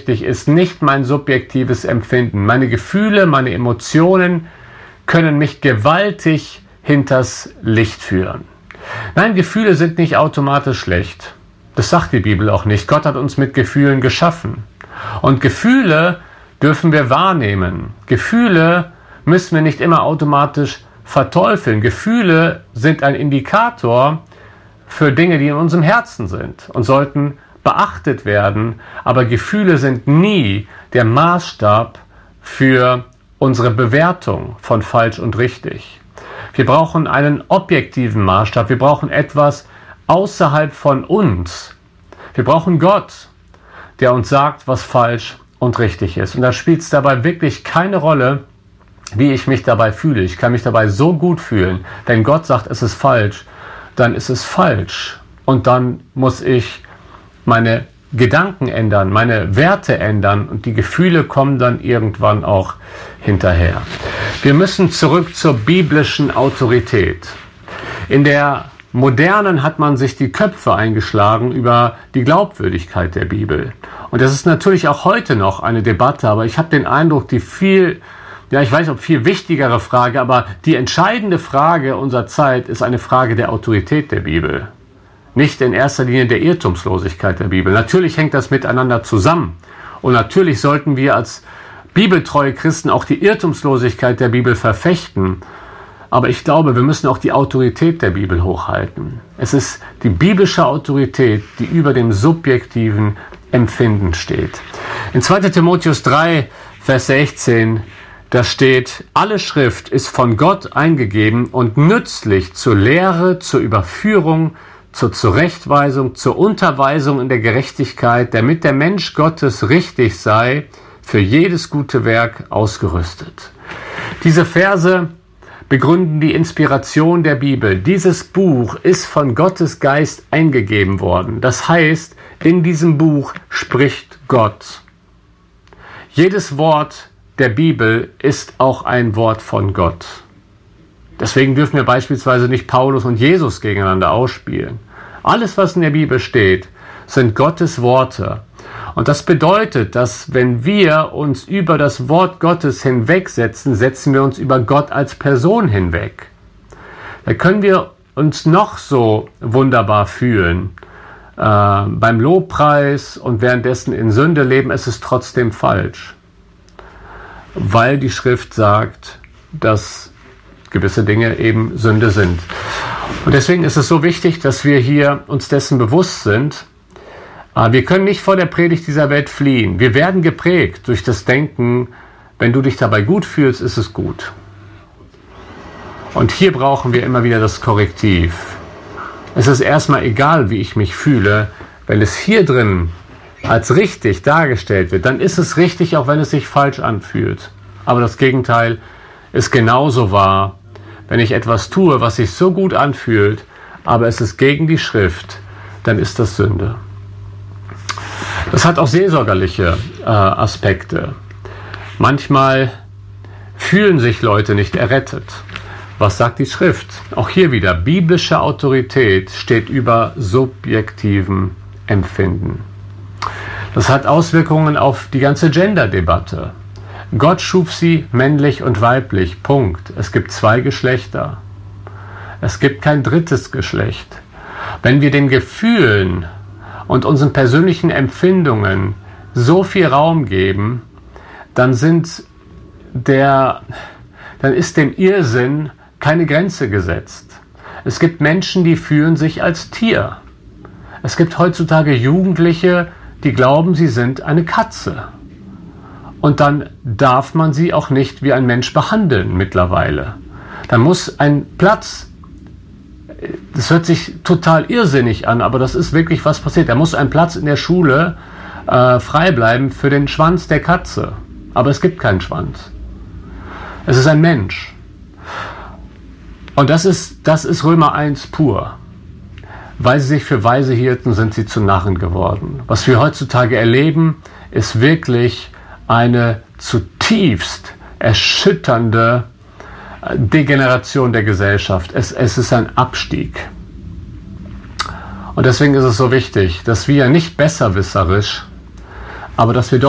richtig ist nicht mein subjektives Empfinden. Meine Gefühle, meine Emotionen können mich gewaltig hinters Licht führen. Nein, Gefühle sind nicht automatisch schlecht. Das sagt die Bibel auch nicht. Gott hat uns mit Gefühlen geschaffen. Und Gefühle dürfen wir wahrnehmen. Gefühle müssen wir nicht immer automatisch verteufeln. Gefühle sind ein Indikator für Dinge, die in unserem Herzen sind und sollten beachtet werden. Aber Gefühle sind nie der Maßstab für unsere Bewertung von falsch und richtig. Wir brauchen einen objektiven Maßstab. Wir brauchen etwas außerhalb von uns. Wir brauchen Gott, der uns sagt, was falsch und richtig ist. Und da spielt es dabei wirklich keine Rolle, wie ich mich dabei fühle. Ich kann mich dabei so gut fühlen. Wenn Gott sagt, es ist falsch, dann ist es falsch. Und dann muss ich meine Gedanken ändern, meine Werte ändern und die Gefühle kommen dann irgendwann auch hinterher. Wir müssen zurück zur biblischen Autorität. In der Modernen hat man sich die Köpfe eingeschlagen über die Glaubwürdigkeit der Bibel. Und das ist natürlich auch heute noch eine Debatte, aber ich habe den Eindruck, die viel wichtigere Frage, aber die entscheidende Frage unserer Zeit ist eine Frage der Autorität der Bibel. Nicht in erster Linie der Irrtumslosigkeit der Bibel. Natürlich hängt das miteinander zusammen. Und natürlich sollten wir als bibeltreue Christen auch die Irrtumslosigkeit der Bibel verfechten. Aber ich glaube, wir müssen auch die Autorität der Bibel hochhalten. Es ist die biblische Autorität, die über dem subjektiven Empfinden steht. In 2. Timotheus 3, Vers 16, da steht, alle Schrift ist von Gott eingegeben und nützlich zur Lehre, zur Überführung, zur Zurechtweisung, zur Unterweisung in der Gerechtigkeit, damit der Mensch Gottes richtig sei, für jedes gute Werk ausgerüstet. Diese Verse begründen die Inspiration der Bibel. Dieses Buch ist von Gottes Geist eingegeben worden. Das heißt, in diesem Buch spricht Gott. Jedes Wort der Bibel ist auch ein Wort von Gott. Deswegen dürfen wir beispielsweise nicht Paulus und Jesus gegeneinander ausspielen. Alles, was in der Bibel steht, sind Gottes Worte. Und das bedeutet, dass wenn wir uns über das Wort Gottes hinwegsetzen, setzen wir uns über Gott als Person hinweg. Da können wir uns noch so wunderbar fühlen. Beim Lobpreis und währenddessen in Sünde leben, es ist trotzdem falsch. Weil die Schrift sagt, dass gewisse Dinge eben Sünde sind. Und deswegen ist es so wichtig, dass wir hier uns dessen bewusst sind. Wir können nicht vor der Predigt dieser Welt fliehen. Wir werden geprägt durch das Denken, wenn du dich dabei gut fühlst, ist es gut. Und hier brauchen wir immer wieder das Korrektiv. Es ist erstmal egal, wie ich mich fühle. Wenn es hier drin als richtig dargestellt wird, dann ist es richtig, auch wenn es sich falsch anfühlt. Aber das Gegenteil ist genauso wahr. Wenn ich etwas tue, was sich so gut anfühlt, aber es ist gegen die Schrift, dann ist das Sünde. Das hat auch seelsorgerliche Aspekte. Manchmal fühlen sich Leute nicht errettet. Was sagt die Schrift? Auch hier wieder, biblische Autorität steht über subjektivem Empfinden. Das hat Auswirkungen auf die ganze Gender-Debatte. Gott schuf sie männlich und weiblich, Punkt. Es gibt 2 Geschlechter. Es gibt kein drittes Geschlecht. Wenn wir den Gefühlen und unseren persönlichen Empfindungen so viel Raum geben, dann ist dem Irrsinn keine Grenze gesetzt. Es gibt Menschen, die fühlen sich als Tier. Es gibt heutzutage Jugendliche, die glauben, sie sind eine Katze. Und dann darf man sie auch nicht wie ein Mensch behandeln mittlerweile. Da muss ein Platz, das hört sich total irrsinnig an, aber das ist wirklich was passiert. Da muss ein Platz in der Schule frei bleiben für den Schwanz der Katze. Aber es gibt keinen Schwanz. Es ist ein Mensch. Und das ist Römer 1 pur. Weil sie sich für weise hielten, sind sie zu Narren geworden. Was wir heutzutage erleben, ist wirklich eine zutiefst erschütternde Degeneration der Gesellschaft. Es ist ein Abstieg. Und deswegen ist es so wichtig, dass wir nicht besserwisserisch, aber dass wir doch